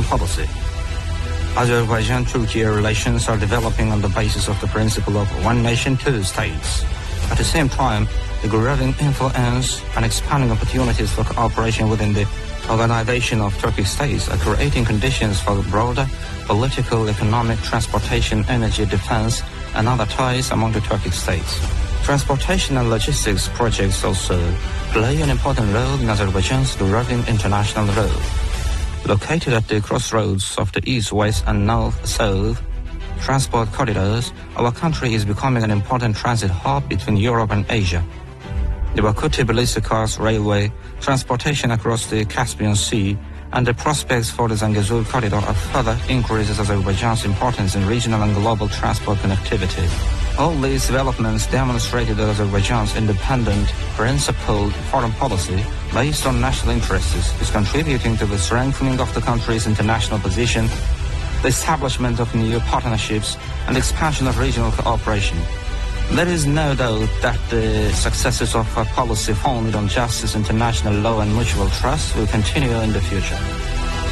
policy. Azerbaijan-Turkey relations are developing on the basis of the principle of one nation, two states. At the same time, the growing influence and expanding opportunities for cooperation within the organization of Turkish states are creating conditions for broader political, economic, transportation, energy, defense, and other ties among the Turkish states. Transportation and logistics projects also play an important role in Azerbaijan's growing international role. Located at the crossroads of the east-west and north-south transport corridors, our country is becoming an important transit hub between Europe and Asia. The Baku-Tbilisi-Kars railway, transportation across the Caspian Sea, and the prospects for the Zangezur corridor are further increases Azerbaijan's importance in regional and global transport connectivity. All these developments demonstrated that Azerbaijan's independent, principled foreign policy based on national interests is contributing to the strengthening of the country's international position, the establishment of new partnerships, and expansion of regional cooperation. There is no doubt that the successes of a policy founded on justice, international law, and mutual trust will continue in the future.